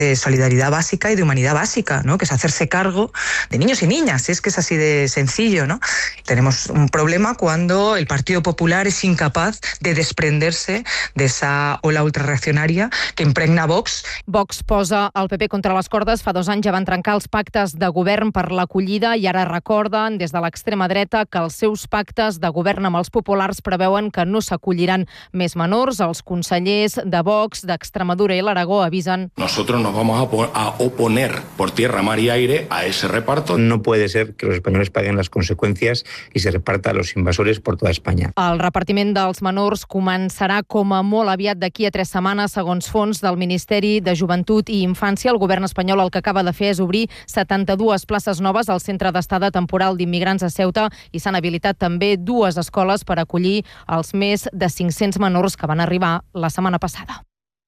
de solidaridad básica y de humanidad básica, ¿no? Que es hacerse cargo de niños y niñas, es que es así de sencillo, ¿no? Tenemos un problema cuando el Partido Popular es incapaz de desprenderse de esa ola ultrarreaccionària que impregna Vox. Vox posa el PP contra les cordes. Fa 2 anys ja van trencar els pactes de govern per l'acollida i ara recorden des de l'extrema dreta que els seus pactes de govern amb els populars preveuen que no s'acolliran més menors. Els consellers de Vox, d'Extremadura i l'Aragó avisen: Nosotros nos vamos a oponer por tierra, mar y aire a ese reparto. No puede ser que los españoles paguen las consecuencias y se reparta a los invasores por toda España. El repartiment dels menors començarà com a molt aviat d'aquí a 3 setmanes, segons fons del Ministeri de Joventut i Infància. El govern espanyol el que acaba de fer és obrir 72 places noves al Centre d'Estada Temporal d'Immigrants a Ceuta i s'han habilitat també 2 escoles per acollir els més de 500 menors que van arribar la setmana passada.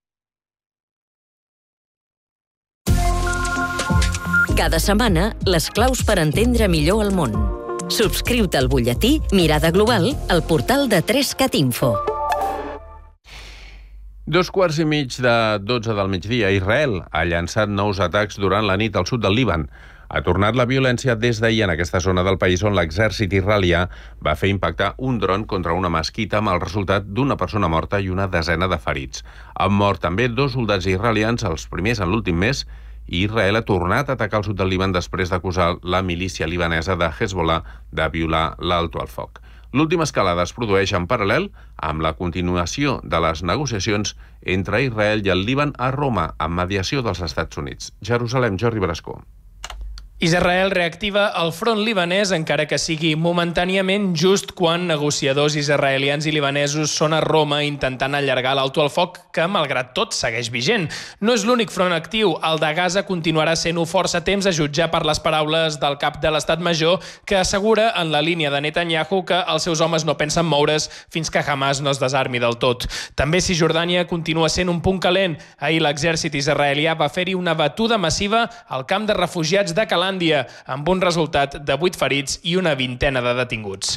Cada setmana, les claus per entendre millor el món. Subscriu-te al butlletí Mirada Global al portal de 3cat Info. 2:15 del migdia. Israel ha llançat nous atacs durant la nit al sud del Líban. Ha tornat la violència des d'ahir en aquesta zona del país on l'exèrcit israelià va fer impactar un dron contra una mesquita amb el resultat d'una persona morta i una desena de ferits. Han mort també 2 soldats israelians, els primers en l'últim mes, i Israel ha tornat a atacar el sud del Líban després d'acusar la milícia libanesa de Hezbollah de violar l'alto al foc. L'última escalada es produeix en paral·lel amb la continuació de les negociacions entre Israel i el Líban a Roma, amb mediació dels Estats Units. Jerusalem, Jordi Brascó. Israel reactiva el front libanès, encara que sigui momentàniament, just quan negociadors israelians i libanesos són a Roma intentant allargar l'alto al foc, que, malgrat tot, segueix vigent. No és l'únic front actiu. El de Gaza continuarà sent-ho força temps, a jutjar per les paraules del cap de l'Estat Major, que assegura en la línia de Netanyahu que els seus homes no pensen moure's fins que Hamas no es desarmi del tot. També Cisjordània continua sent un punt calent. Ahir l'exèrcit israelià va fer-hi una batuda massiva al camp de refugiats de Calàndia, amb un resultat de 8 ferits i una vintena de detinguts.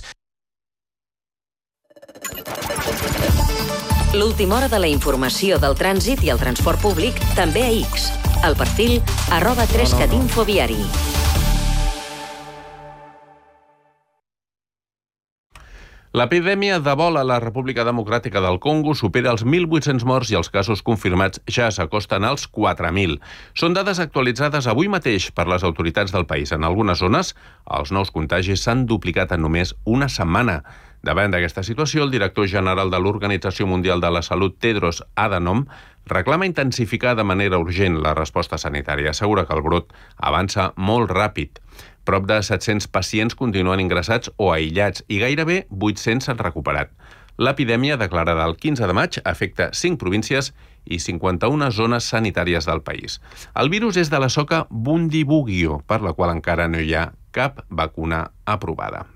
L'última hora de la informació del trànsit i el transport públic també a X. El perfil @3catinfoviari. L'epidèmia d'Ebola a la República Democràtica del Congo supera els 1.800 morts i els casos confirmats ja s'acosten als 4.000. Són dades actualitzades avui mateix per les autoritats del país. En algunes zones, els nous contagis s'han duplicat en només una setmana. Davant d'aquesta situació, el director general de l'Organització Mundial de la Salut, Tedros Adhanom, reclama intensificar de manera urgent la resposta sanitària. Assegura que el brot avança molt ràpid. Prop de 700 pacients continuen ingressats o aïllats i gairebé 800 s'han recuperat. L'epidèmia, declarada el 15 de maig, afecta 5 províncies i 51 zones sanitàries del país. El virus és de la soca Bundibugyo, per la qual encara no hi ha cap vacuna aprovada.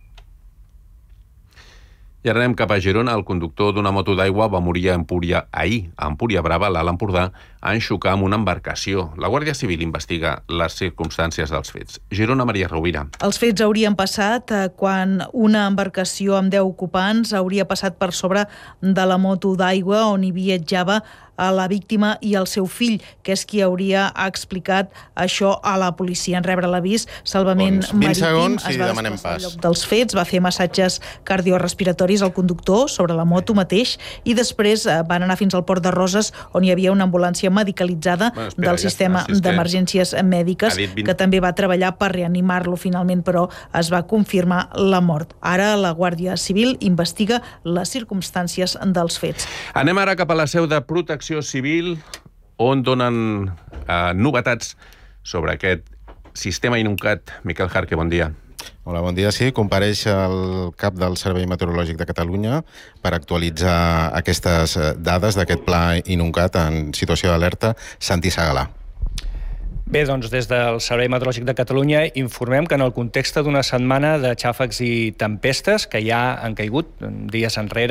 I ara anem cap a Girona. El conductor d'una moto d'aigua va morir ahir a Empúria Brava, a l'Alt Empordà, en xocar amb una embarcació. La Guàrdia Civil investiga les circumstàncies dels fets. Girona, Maria Rovira. Els fets haurien passat quan una embarcació amb 10 ocupants hauria passat per sobre de la moto d'aigua on hi viatjava a la víctima i el seu fill, que és qui hauria explicat això a la policia. En rebre l'avís, Salvament Marítim es va desplaçar al lloc dels fets, va fer massatges cardiorespiratoris al conductor sobre la moto mateix i després van anar fins al Port de Roses, on hi havia una ambulància medicalitzada del sistema d'emergències mèdiques, que també va treballar per reanimar-lo finalment, però es va confirmar la mort. Ara la Guàrdia Civil investiga les circumstàncies dels fets. Anem ara cap a la seu de Protecció Civil, on donen novetats sobre aquest sistema Inuncat. Miquel Jarque, bon dia. Hola, bon dia. Sí, compareix el cap del Servei Meteorològic de Catalunya per actualitzar aquestes dades d'aquest pla Inuncat en situació d'alerta, Santi Segalà. Bé, doncs des del Servei Meteorològic de Catalunya informem que en el context d'una setmana de xàfecs i tempestes que ja han caigut dies enrere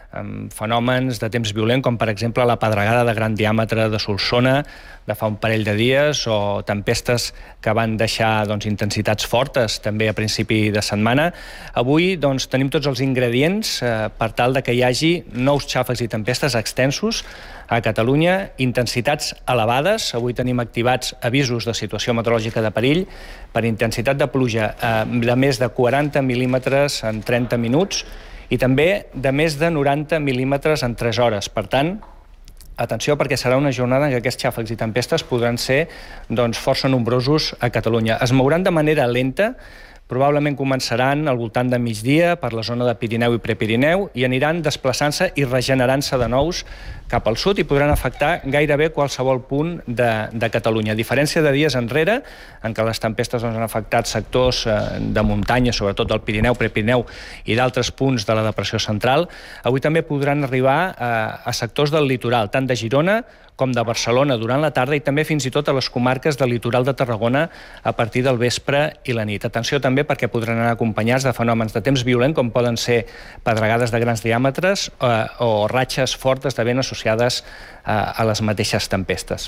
fenòmens de temps violent, com per exemple la pedregada de gran diàmetre de Solsona de fa un parell de dies, o tempestes que van deixar intensitats fortes també a principi de setmana. Avui tenim tots els ingredients per tal de que hi hagi nous xàfecs i tempestes extensos a Catalunya, intensitats elevades. Avui tenim activats avisos de situació meteorològica de perill per intensitat de pluja de més de 40 mil·límetres en 30 minuts i també de més de 90 mil·límetres en 3 hores. Per tant, atenció, perquè serà una jornada en què aquests xàfecs i tempestes podran ser força nombrosos a Catalunya. Es mouran de manera lenta, probablement començaran al voltant de migdia per la zona de Pirineu i Prepirineu i aniran desplaçant-se i regenerant-se de nous cap al sud i podran afectar gairebé qualsevol punt de Catalunya. A diferència de dies enrere, en què les tempestes han afectat sectors de muntanya, sobretot del Pirineu, Prepirineu i d'altres punts de la depressió central, avui també podran arribar a sectors del litoral, tant de Girona com de Barcelona durant la tarda i també fins i tot a les comarques del litoral de Tarragona a partir del vespre i la nit. Atenció també perquè podran anar acompanyats de fenòmens de temps violent com poden ser pedregades de grans diàmetres o ratxes fortes de vent associades a les mateixes tempestes.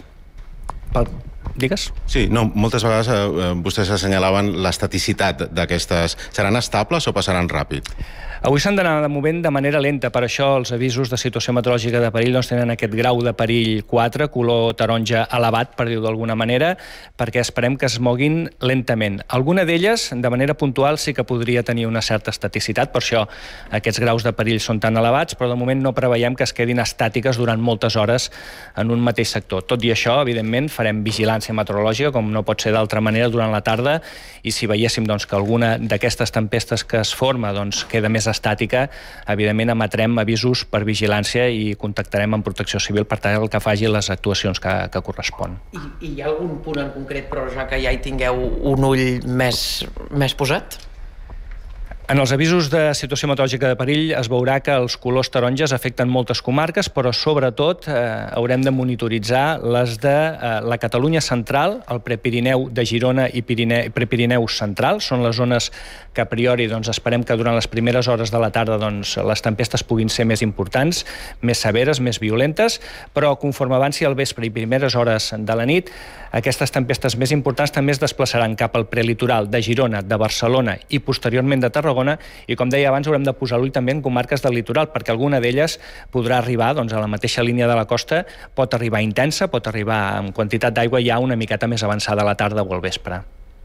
Digues? Sí, moltes vegades vostès assenyalaven l'estaticitat d'aquestes. Seran estables o passaran ràpid? Avui s'han d'anar movent de manera lenta, per això els avisos de situació meteorològica de perill tenen aquest grau de perill 4, color taronja elevat, per dir-ho d'alguna manera, perquè esperem que es moguin lentament. Alguna d'elles, de manera puntual, sí que podria tenir una certa estaticitat, per això aquests graus de perill són tan elevats, però de moment no preveiem que es quedin estàtiques durant moltes hores en un mateix sector. Tot i això, evidentment, farem vigilància meteorològica, com no pot ser d'altra manera, durant la tarda, i si veiéssim que alguna d'aquestes tempestes que es forma queda més estàtica, evidentment emetrem avisos per vigilància i contactarem amb Protecció Civil per tal que faci les actuacions que correspon. I hi ha algun punt en concret, però ja que ja hi tingueu un ull més posat? En els avisos de situació meteorològica de perill es veurà que els colors taronges afecten moltes comarques, però sobretot haurem de monitoritzar les de la Catalunya central, el Prepirineu de Girona i Prepirineu central. Són les zones que a priori esperem que durant les primeres hores de la tarda les tempestes puguin ser més importants, més severes, més violentes, però conforme avanci el vespre i primeres hores de la nit, aquestes tempestes més importants també es desplaçaran cap al prelitoral de Girona, de Barcelona i posteriorment de Tarragona, i com deia abans haurem de posar l'ull també en comarques del litoral, perquè alguna d'elles podrà arribar a la mateixa línia de la costa, pot arribar intensa, pot arribar amb quantitat d'aigua ja una miqueta més avançada a la tarda o al vespre.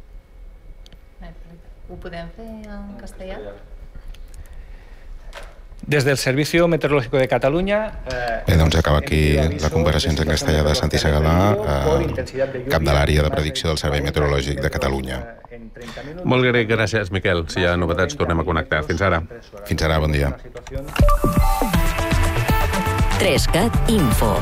Ho podem fer en castellà? Des del Servicio Meteorológico de Catalunya... Bé, doncs acaba aquí la compareixença en castellà de Santi Segalà, cap de l'àrea de predicció del Servei Meteorològic de Catalunya. Molt bé, gràcies, Miquel. Si hi ha novetats, tornem a connectar. Fins ara. Fins ara, bon dia. 3CAT Info.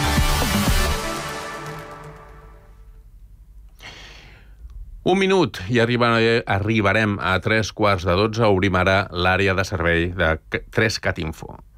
Un minut i arribarem a 3:15. Obrim ara l'àrea de servei de 3CAT Info.